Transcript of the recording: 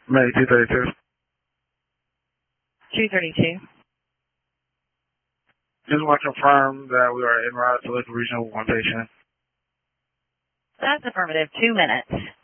May 232. 232. Just want to confirm that we are en route to Lake Regional with one patient. That's affirmative. 2 minutes.